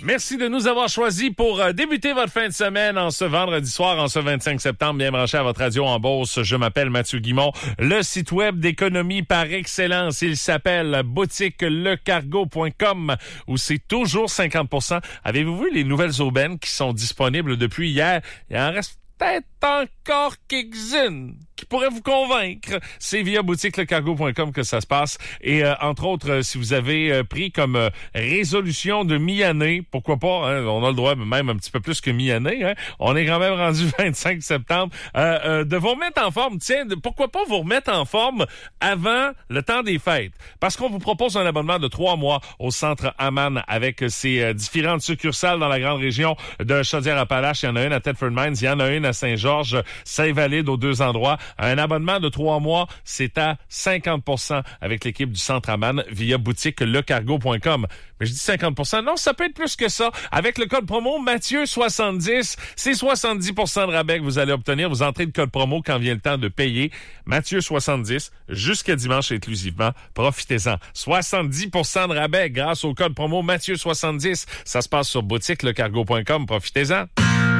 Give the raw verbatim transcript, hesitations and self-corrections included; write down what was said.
Merci de nous avoir choisis pour euh, débuter votre fin de semaine en ce vendredi soir, en ce vingt-cinq septembre. Bien branché à votre radio en Beauce. Je m'appelle Mathieu Guimont. Le site web d'économie par excellence, il s'appelle boutique le cargo point com où c'est toujours cinquante pour cent. Avez-vous vu les nouvelles aubaines qui sont disponibles depuis hier? Il en reste peut-être encore quelques-unes qui pourraient vous convaincre. C'est via boutique le cargo point com que ça se passe. Et euh, entre autres, euh, si vous avez euh, pris comme euh, résolution de mi-année, pourquoi pas, hein, on a le droit même un petit peu plus que mi-année, hein, on est quand même rendu vingt-cinq septembre, euh, euh, de vous remettre en forme. Tiens, de, pourquoi pas vous remettre en forme avant le temps des fêtes? Parce qu'on vous propose un abonnement de trois mois au Centre Aman avec ses euh, différentes succursales dans la grande région de Chaudière-Appalaches. Il y en a une à Thetford Mines, il y en a une à Saint-Georges, Saint-Valide, aux deux endroits. Un abonnement de trois mois, c'est à cinquante pour cent avec l'équipe du Centre Aman via boutique le cargo point com. Mais je dis cinquante pour cent. Non, ça peut être plus que ça. Avec le code promo Mathieu soixante-dix, c'est soixante-dix pour cent de rabais que vous allez obtenir. Vous entrez le code promo quand vient le temps de payer. Mathieu soixante-dix, jusqu'à dimanche inclusivement. Profitez-en. soixante-dix pour cent de rabais grâce au code promo Mathieu soixante-dix. Ça se passe sur boutique le cargo point com. Profitez-en.